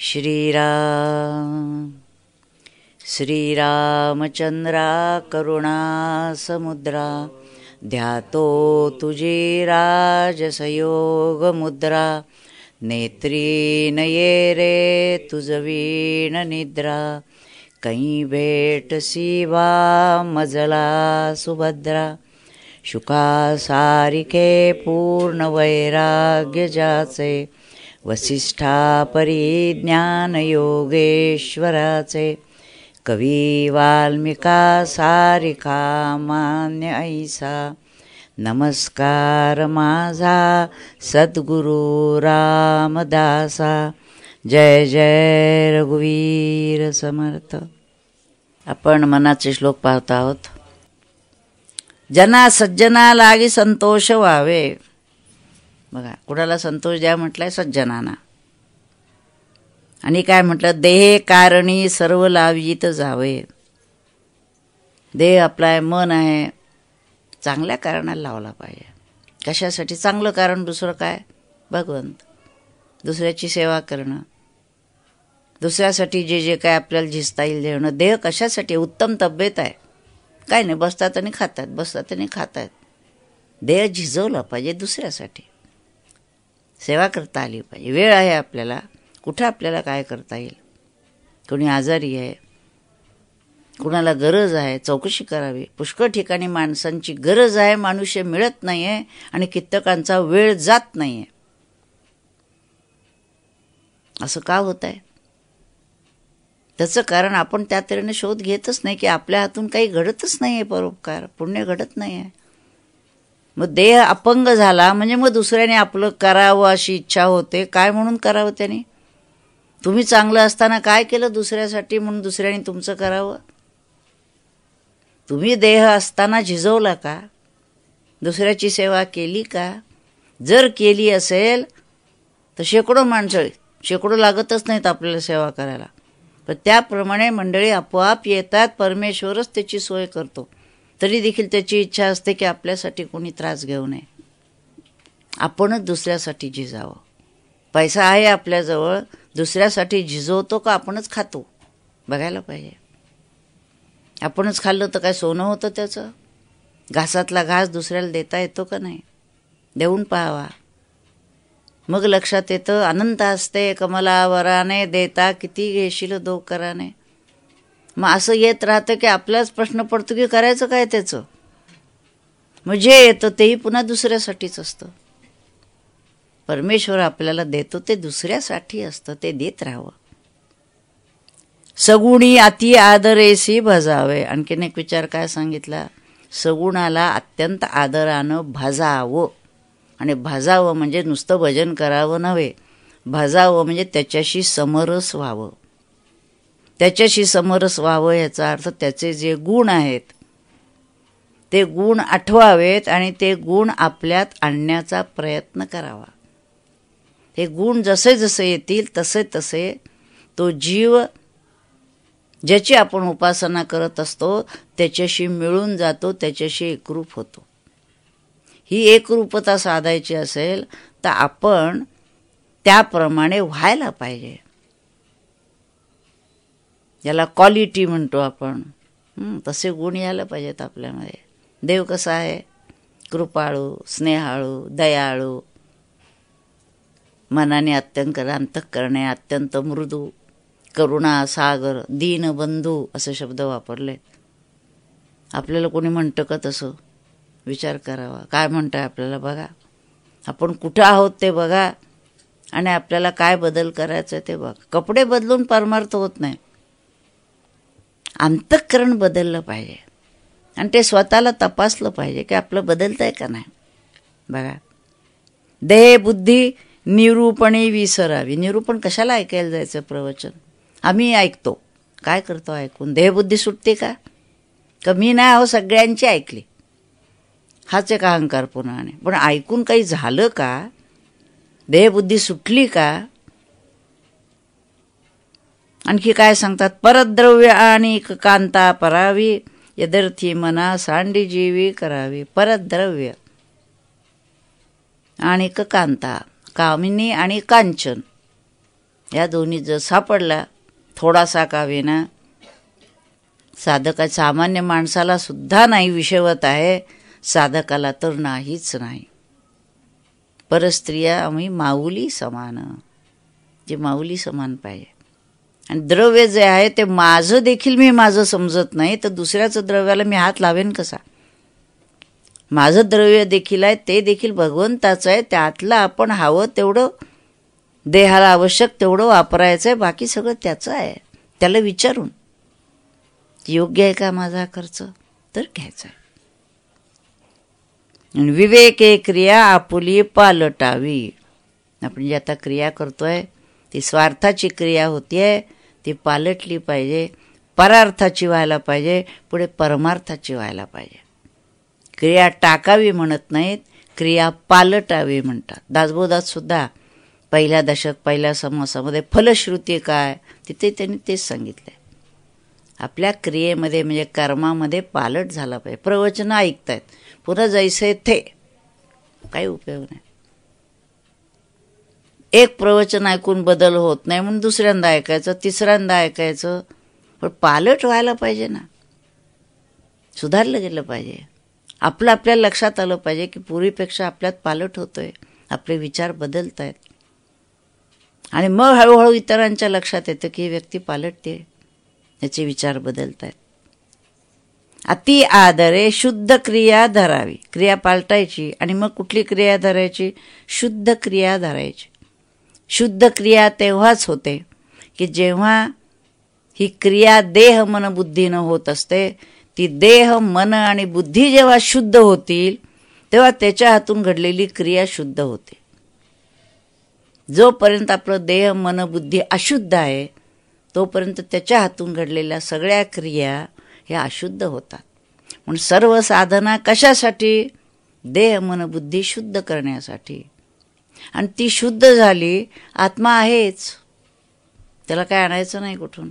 श्रीराम श्रीरामचंद्रा करुणासमुद्रा ध्यातो तुझी राजसयोगमुद्रा नेत्री नये रे तुझ वीण निद्रा कहीं भेटसी वा मजला सुभद्रा शुका सारिके पूर्ण वैराग्य जाचे वसिष्ठा परिज्ञान योगेश्वराचे कवी वाल्मिका सारिका मान्य ऐसा नमस्कार माझा सद्गुरु रामदासा जय जय रघुवीर समर्थ. आपण मनाचे श्लोक पाहत आहोत. जना सज्जना लागी संतोष व्हावे. बघा कुणाला संतोष द्या म्हटलाय? सज्जनांना. आणि काय म्हटलं? देहे कारणी सर्व लावित जावे. देह आपला आहे, मन आहे, चांगल्या कारणाला लावला पाहिजे. कशासाठी? चांगलं कारण. दुसरं काय? भगवंत. दुसऱ्याची सेवा करणं, दुसऱ्यासाठी जे जे काय आपल्याला झिजता येईल देणं. देह कशासाठी? उत्तम तब्येत आहे, काय नाही, बसतात आणि खातात, बसतात आणि खातात. देह झिजवला पाहिजे दुसऱ्यासाठी. सेवा करता आली पाहिजे. वेळ आहे आपल्याला, कुठं आपल्याला काय करता येईल. कोणी आजारी आहे, कुणाला गरज आहे, चौकशी करावी. पुष्कळ ठिकाणी माणसांची गरज आहे, मनुष्य मिळत नाही आहे आणि कित्येकांचा वेळ जात नाही आहे. असं का होत आहे? त्याचं कारण आपण त्या तऱ्हेने शोध घेतच नाही की आपल्या हातून काही घडतच नाही आहे. परोपकार पुण्य घडत नाही आहे. मग देह अपंग झाला म्हणजे मग दुसऱ्याने आपलं करावं अशी इच्छा होते. काय म्हणून करावं त्याने? तुम्ही चांगलं असताना काय केलं दुसऱ्यासाठी म्हणून दुसऱ्याने तुमचं करावं? तुम्ही देह असताना झिजवला का? दुसऱ्याची सेवा केली का? जर केली असेल तर शेकडो माणसं, शेकडो लागतच नाहीत आपल्याला सेवा करायला, पण त्याप्रमाणे मंडळी आपोआप येतात. परमेश्वरच त्याची सोय करतो. तरी देखील त्याची इच्छा असते की आपल्यासाठी कोणी त्रास घेऊ नये. आपणच दुसऱ्यासाठी झिजावं. पैसा आहे आपल्याजवळ, दुसऱ्यासाठी झिजवतो का आपणच खातो? बघायला पाहिजे. आपणच खाल्लं तर काय सोनं होतं त्याचं? घासातला घास दुसऱ्याला देता येतो का नाही? देऊन पाहावा. मग लक्षात येतं. अनंत असते कमलावराने देता किती घेशील दो कराने. मग असं येत राहतं की आपलाच प्रश्न पडतो की करायचं काय त्याचं. मग जे येतं तेही पुन्हा दुसऱ्यासाठीच असतं. परमेश्वर आपल्याला देतो ते दुसऱ्यासाठी असतं, ते देत राहावं. सगुणी अति आदरेसी भजावे. आणखीन एक विचार काय सांगितला? सगुणाला अत्यंत आदरानं भजावं. आणि भजावं म्हणजे नुसतं भजन करावं नव्हे. भजावं म्हणजे त्याच्याशी समरस व्हावं. त्याच्याशी समरस व्हावं याचा अर्थ त्याचे जे गुण आहेत ते गुण आठवावेत आणि ते गुण आपल्यात आणण्याचा प्रयत्न करावा. हे गुण जसे जसे येतील तसे तसे तो जीव ज्याची आपण उपासना करत असतो त्याच्याशी मिळून जातो, त्याच्याशी एकरूप होतो. ही एकरूपता साधायची असेल तर आपण त्याप्रमाणे व्हायला पाहिजे. याला क्वालिटी म्हणतो आपण. तसे गुण यायला पाहिजेत आपल्यामध्ये. देव कसा आहे? कृपाळू, स्नेहाळू, दयाळू, मनाने अत्यंत अंतःकरणे अत्यंत मृदू, करुणा सागर, दीनबंधू असे शब्द वापरले. आपल्याला कोणी म्हणतं का तसं? विचार करावा. काय म्हणतं आपल्याला बघा. आपण कुठं आहोत ते बघा आणि आपल्याला काय बदल करायचा ते बघा. कपडे बदलून परमार्थ होत नाही. अंतःकरण बदललं पाहिजे आणि ते स्वतःला तपासलं पाहिजे की आपलं बदलतंय का नाही. बघा. देह बुद्धी निरूपणी विसरावी. निरूपण कशाला ऐकायला जायचं प्रवचन? आम्ही ऐकतो. काय करतो ऐकून? देहबुद्धी सुटते का? मी नाही अहो सगळ्यांची ऐकली. हाच एक अहंकार पुन्हा. पण ऐकून काही झालं का? देहबुद्धी सुटली का? आणखी काय सांगतात? परद्रव्य आणि कांता परावी यदर्थी मना सांडी जीवी करावी. परद्रव्य आणि कांता, कामिनी आणि कांचन या दोन्ही जर सापडला थोडासा का होईना, साधका सामान्य माणसाला सुद्धा नाही विषवत आहे, साधकाला तर नाहीच नाही. परस्त्रिया आम्ही माऊली समान, जे माऊली समान पाहिजे. आणि द्रव्य जे आहे ते माझं देखील मी माझं समजत नाही, तर दुसऱ्याचं द्रव्याला मी हात लावेन कसा? माझं द्रव्य देखील आहे, ते देखील भगवंताचं आहे. त्यातलं आपण हवं तेवढं देहाला आवश्यक तेवढं वापरायचं आहे, बाकी सगळं त्याचं आहे. त्याला विचारून योग्य आहे का माझा खर्च, तर घ्यायचा आहे. विवेके क्रिया आपुली पालटावी. आपण जी आता क्रिया करतोय ती स्वार्थाची क्रिया होतीये, ती पालटली पाहिजे, परार्थाची व्हायला पाहिजे, पुढे परमार्थाची व्हायला पाहिजे. क्रिया टाकावी म्हणत नाहीत, क्रिया पालटावी म्हणतात. दासबोधात सुद्धा पहिल्या दशक पहिल्या समासामध्ये फलश्रुती काय, तिथे त्यांनी तेच सांगितलंय. आपल्या क्रियेमध्ये म्हणजे कर्मामध्ये पालट झाला पाहिजे. प्रवचन ऐकतायत, पुन्हा जैसे थे, काही उपयोग नाही. एक प्रवचन ऐकून बदल होत नाही म्हणून दुसऱ्यांदा ऐकायचं, तिसऱ्यांदा ऐकायचं, पण पालट व्हायला पाहिजे ना, सुधारलं गेलं पाहिजे. आपलं आपल्या लक्षात आलं पाहिजे की पूर्वीपेक्षा आपल्यात पालट होतोय, आपले विचार बदलत आहेत. आणि मग हळूहळू इतरांच्या लक्षात येतं की ही व्यक्ती पालटते, याचे विचार बदलत आहेत. अति आदरे शुद्ध क्रिया धरावी. क्रिया पालटायची आणि मग कुठली क्रिया धरायची? शुद्ध क्रिया धरायची. शुद्ध क्रिया तेव्हाच होते की जेव्हा ही क्रिया देह मन बुद्धीनं होत असते. ती देह मन आणि बुद्धी जेव्हा शुद्ध होतील तेव्हा त्याच्या हातून घडलेली क्रिया शुद्ध होते. जोपर्यंत आपलं देह मन बुद्धी अशुद्ध आहे तोपर्यंत त्याच्या हातून घडलेल्या सगळ्या क्रिया ह्या अशुद्ध होतात. म्हणून सर्व साधना कशासाठी? देह मन बुद्धी शुद्ध करण्यासाठी. आणि ती शुद्ध झाली, आत्मा आहेच, त्याला काय आणायचं नाही कुठून.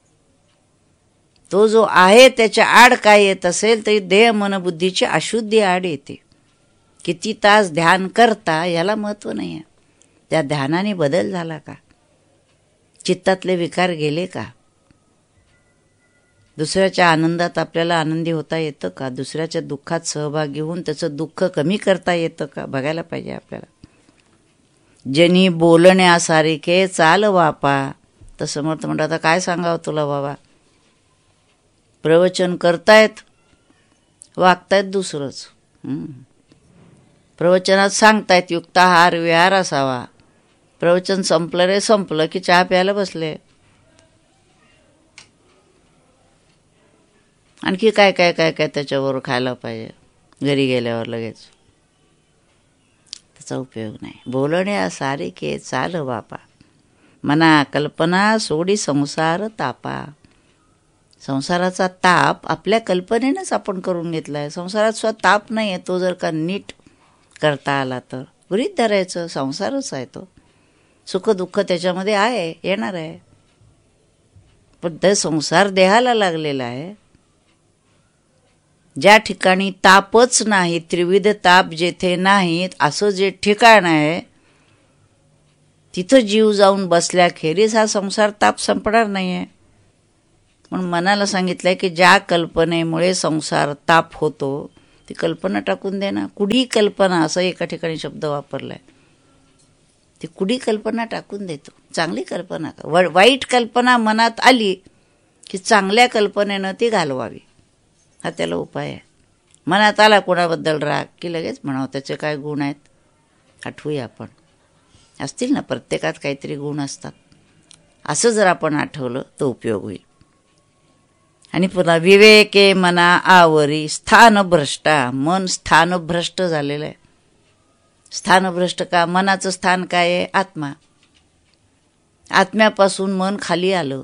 तो जो आहे त्याच्या आड काय येत असेल तरी देह मन बुद्धीची अशुद्धी आड येते. किती तास ध्यान करता याला महत्त्व नाही आहे. त्या ध्यानाने बदल झाला का? चित्तातले विकार गेले का? दुसऱ्याच्या आनंदात आपल्याला आनंदी होता येतं का? दुसऱ्याच्या दुःखात सहभागी होऊन त्याचं दुःख कमी करता येतं का? बघायला पाहिजे आपल्याला. जनी बोलण्यासारखे चाल वापा. तर समर्थ म्हणतात आता काय सांगावं तुला बाबा, प्रवचन करतायत वागतायत दुसरंच. प्रवचनात सांगतायत युक्ताहार विहार असावा, प्रवचन संपलं रे संपलं की चहा प्यायला बसले. आणखी काय काय काय काय त्याच्यावर खायला पाहिजे घरी गेल्यावर लगेच. त्याचा उपयोग नाही. बोलण्यासारखे चाल वापा, मना कल्पना सोडी संसार तापा. संसाराचा ताप आपल्या कल्पनेनंच आपण करून घेतला आहे. संसारात सुद्धा ताप नाही आहे. तो जर का नीट करता आला तर गृहीत धरायचं, संसारच आहे तो. सुख दुःख त्याच्यामध्ये आहे, येणार आहे. पण ते संसार देहाला लागलेला आहे. ज्या ठिकाणी तापच नाही, त्रिविध ताप जेथे नाहीत असं जे ठिकाण आहे तिथं जीव जाऊन बसल्याखेरीज हा संसार ताप संपणार नाही आहे. म्हणून मनाला सांगितलंय की ज्या कल्पनेमुळे संसार ताप होतो ती कल्पना टाकून दे ना. कुडी कल्पना असं एका ठिकाणी शब्द वापरलाय. ती कुडी कल्पना टाकून देतो. चांगली कल्पना का, वाईट कल्पना मनात आली की चांगल्या कल्पनेनं ती घालवावी, हा त्याला उपाय आहे. मनात आला कोणाबद्दल राग की लगेच म्हणावं त्याचे काय गुण आहेत, आठवूया आपण. असतील ना, प्रत्येकात काहीतरी गुण असतात. असं जर आपण आठवलं तर उपयोग होईल. आणि पुन्हा विवेके मना आवरी स्थानभ्रष्टा. मन स्थानभ्रष्ट झालेलं आहे. स्थानभ्रष्ट का? मनाचं स्थान काय आहे? आत्मा. आत्म्यापासून मन खाली आलं.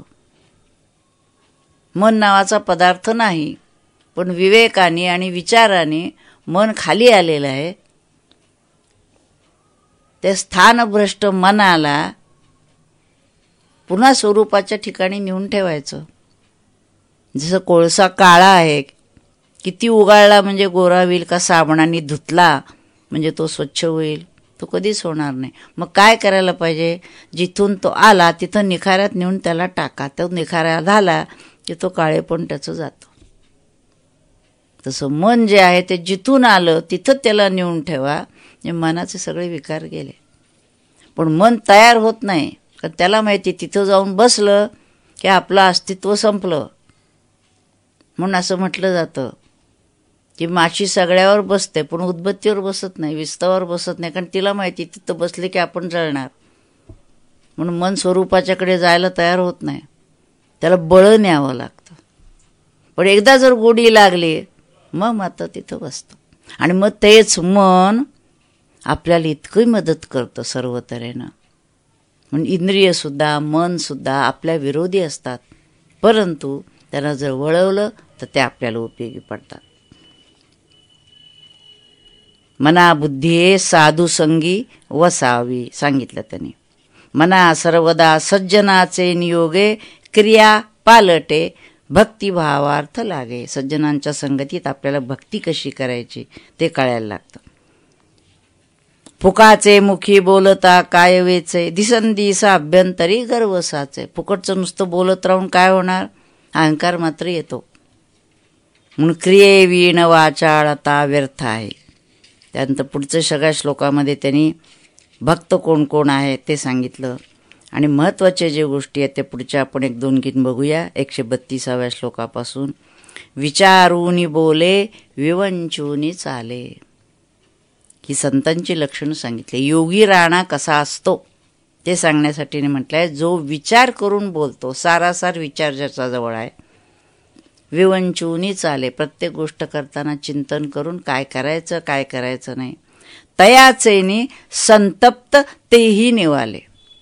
मन नावाचा पदार्थ नाही, पण विवेकाने आणि विचाराने मन खाली आलेलं आहे. ते स्थानभ्रष्ट मनाला पुन्हा स्वरूपाच्या ठिकाणी नेऊन ठेवायचं. जसं कोळसा काळा आहे, किती उगाळला म्हणजे गोरा होईल का साबणाने धुतला म्हणजे तो स्वच्छ होईल. तो कधीच होणार नाही. मग काय करायला पाहिजे, जिथून तो आला तिथं निखाऱ्यात नेऊन त्याला टाका. तो निखाऱ्या झाला की तो काळेपण त्याचं जातं. तसं मन जे आहे ते जिथून आलं तिथं त्याला नेऊन ठेवा. मनाचे सगळे विकार गेले. पण मन तयार होत नाही, कारण त्याला माहिती तिथं जाऊन बसलं की आपलं अस्तित्व संपलं. म्हणून असं म्हटलं जातं की माशी सगळ्यावर बसते पण उदबत्तीवर बसत नाही, विस्तवावर बसत नाही, कारण तिला माहिती तिथं बसले की आपण जळणार. म्हणून मन स्वरूपाच्याकडे जायला तयार होत नाही, त्याला बळ न्यावं लागतं. पण एकदा जर गोडी लागली मग मात्र तिथं बसतं. आणि मग तेच मन आपल्याला इतकी मदत करतं सर्व तऱ्हेनं. म्हणून इंद्रियसुद्धा मनसुद्धा आपल्या विरोधी असतात, परंतु त्यांना जर वळवलं तर ते आपल्याला उपयोगी पडतात. मना बुद्धी साधुसंगी वसावी सांगितलं त्यांनी. मना सर्वदा सज्जनाचे नियोगे क्रिया पालटे भक्तिभावार्थ लागे. सज्जनांच्या संगतीत आपल्याला भक्ती कशी करायची ते कळायला लागतं. फुकाचे मुखी बोलता काय वेचे दिसंदिसा अभ्यंतरी गर्वसाचे. फुकटचं नुसतं बोलत राहून काय होणार, अहंकार मात्र येतो. म्हणून क्रिये वीण वाचाळता व्यर्थ आहे. त्यानंतर पुढच्या सगळ्या श्लोकामध्ये त्यांनी भक्त कोण कोण आहे ते सांगितलं. आणि महत्त्वाच्या जे गोष्टी आहेत त्या पुढच्या आपण 1-2 गीत बघूया. 132व्या श्लोकापासून. विचारूनी बोले विवंचूनी चाले. ही संतांची लक्षणं सांगितली. योगी राणा कसा असतो ते सांगण्यासाठी म्हटलंय, जो विचार करून बोलतो, सारासार विचार ज्याचा जवळ आहे. विवंचूनी चाले, प्रत्येक गोष्ट करताना चिंतन करून काय करायचं काय करायचं नाही. तयाचेनी संतप्त तेही निवाले.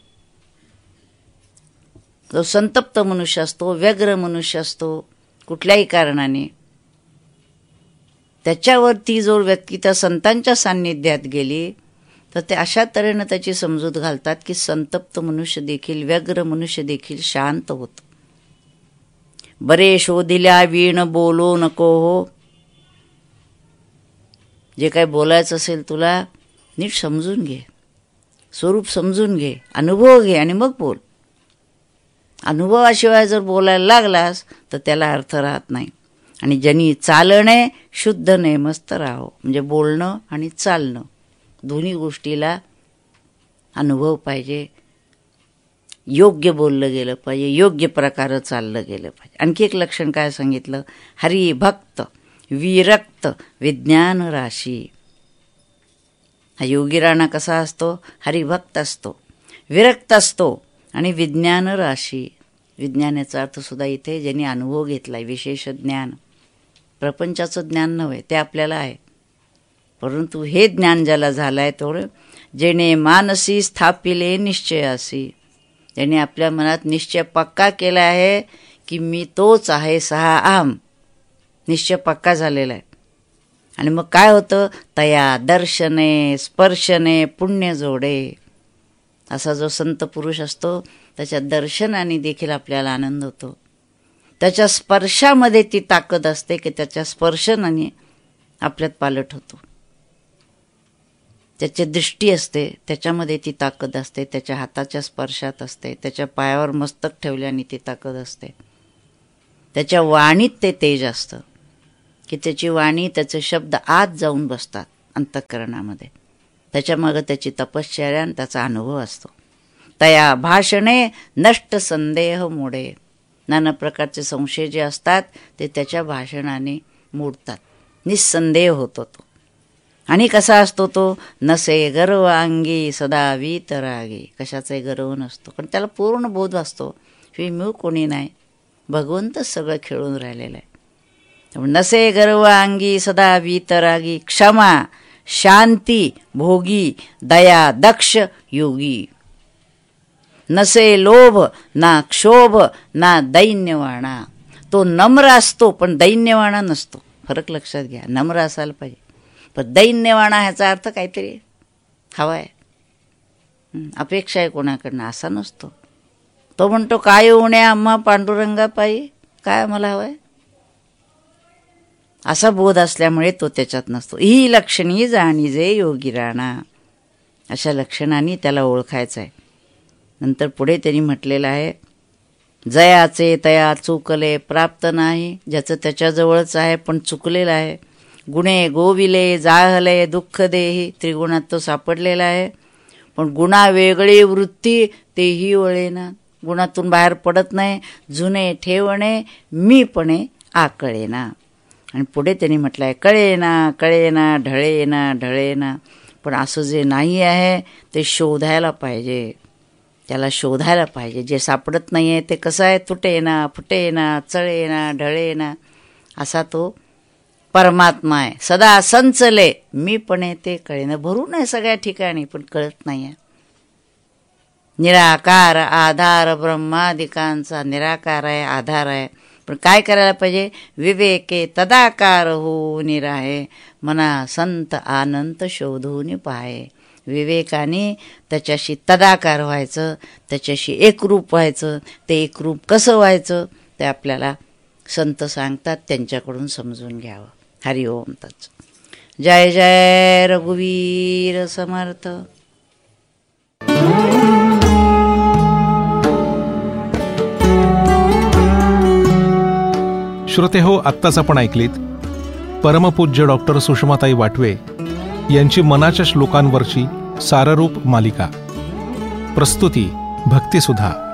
जो संतप्त मनुष्य असतो, व्यग्र मनुष्य असतो कुठल्याही कारणाने, त्याच्यावरती जो व्यक्ती त्या संतांच्या सान्निध्यात गेली तर ते अशा तऱ्हेनं त्याची समजूत घालतात की संतप्त मनुष्य देखील, व्यग्र मनुष्य देखील शांत होतो. बरे शोधिल्या वीण बोलो नको हो. जे काय बोलायचं असेल तुला नीट समजून घे, स्वरूप समजून घे, अनुभव घे आणि मग बोल. अनुभवाशिवाय जर बोलायला लागलास तर त्याला अर्थ राहत नाही. आणि ज्यांनी चालणे शुद्ध नेमस्त राहो. म्हणजे बोलणं आणि चालणं दोन्ही गोष्टीला अनुभव पाहिजे. योग्य बोललं गेलं पाहिजे, योग्य प्रकारे चाललं गेलं पाहिजे. आणखी एक लक्षण काय सांगितलं, हरिभक्त विरक्त विज्ञान राशी. हा योगी राणा कसा असतो, हरिभक्त असतो, विरक्त असतो आणि विज्ञान राशी. विज्ञानाचा अर्थ सुद्धा इथे ज्यांनी अनुभव घेतलाय, विशेष ज्ञान. प्रपंचाचं ज्ञान नव्हे, ते आपल्याला आहे, परंतु हे ज्ञान ज्याला झालंय तेवढं, जेणे मानसी स्थापिले निश्चयासी. ज्याने आपल्या मनात निश्चय पक्का केला आहे की मी तोच आहे, सहा आम निश्चय पक्का झालेला आहे. आणि मग काय होतं, तया दर्शने स्पर्शने पुण्य जोडे. असा जो संत पुरुष असतो त्याच्या दर्शनाने देखील आपल्याला आनंद होतो. त्याच्या स्पर्शामध्ये ती ताकद असते की त्याच्या स्पर्शनाने आपल्यात पालट होतो. त्याची दृष्टी असते त्याच्यामध्ये ती ताकद असते, त्याच्या हाताच्या स्पर्शात असते, त्याच्या पायावर मस्तक ठेवल्याने ती ताकद असते. त्याच्या वाणीत ते तेज असतं की त्याची वाणी, त्याचे शब्द आत जाऊन बसतात अंतःकरणामध्ये. त्याच्यामागं त्याची तपश्चर्या आणि त्याचा अनुभव असतो. तया भाषणे नष्ट संदेह मोडे. नाना प्रकारचे संशय जे असतात ते त्याच्या भाषणाने मोडतात, निस्संदेह होतो तो. आणि कसा असतो तो, नसे गर्व अंगी सदा वीतरागी. कशाचाही गर्व नसतो, पण त्याला पूर्ण बोध असतो की मी कोणी नाही, भगवंतच सगळं खेळून राहिलेलं आहे. नसे गर्व अंगी सदा वीतरागी. क्षमा शांती भोगी दया दक्ष योगी. नसे लोभ ना क्षोभ ना दैन्यवाणा. तो नम्र असतो पण दैन्यवाणा नसतो. फरक लक्षात घ्या. नम्र असायला पाहिजे पण दैन्यवाणा ह्याचा अर्थ काहीतरी हवा आहे, अपेक्षा आहे कोणाकडनं, असा नसतो. तो म्हणतो काय उण्या आम्हा पांडुरंगा पायी, काय मला हवं आहे, असा बोध असल्यामुळे तो त्याच्यात नसतो. ही लक्षणी जाणीजे योगी राणा. अशा लक्षणांनी त्याला ओळखायचं आहे. नंतर पुढे त्यांनी म्हटलेलं आहे, जयाचे तया चुकले प्राप्त नाही. ज्याचं त्याच्याजवळच आहे पण चुकलेलं आहे. गुणे गोविले जाहले दुःख देही. त्रिगुणात तो सापडलेला आहे, पण गुणा वेगळी वृत्ती तेही वळेना. गुणातून बाहेर पडत नाही. जुने ठेवणे मीपणे आकळेना. आणि पुढे त्यांनी म्हटलं आहे, कळेना कळेना ढळेना ढळेना. पण असं जे नाही आहे ते शोधायला पाहिजे, त्याला शोधायला पाहिजे. जे सापडत नाही आहे ते कसं आहे, तुटेना फुटेना चळेना ढळेना असा तो परमात्मा आहे. सदा संचले मीपणे ते कळेना. भरून आहे सगळ्या ठिकाणी पण कळत नाही आहे. निराकार आधार ब्रह्मादिकांचा निराकार आहे, आधार आहे. पण काय करायला पाहिजे, विवेके तदाकार होऊन राहे. मना संत आनंद शोधून पाहे. विवेकाने त्याच्याशी तदाकार व्हायचं, त्याच्याशी एकरूप व्हायचं. ते एकरूप कसं व्हायचं ते आपल्याला संत सांगतात, त्यांच्याकडून समजून घ्यावं. हरि ओम तत्सत. जय जय रघुवीर समर्थ. श्रोते हो, आत्ताच आपण ऐकलीत परमपूज्य डॉक्टर सुषमाताई वाटवे यांची मनाच्या श्लोकांवरची साररूप मालिका. प्रस्तुती भक्तिसुधा.